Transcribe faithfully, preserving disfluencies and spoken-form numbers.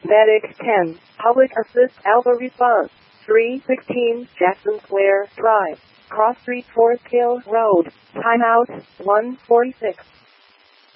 Medic ten, Public Assist Alpha Response, three sixteen Jackson Square Drive, Cross Street Forest Hill Road, timeout, one forty-six.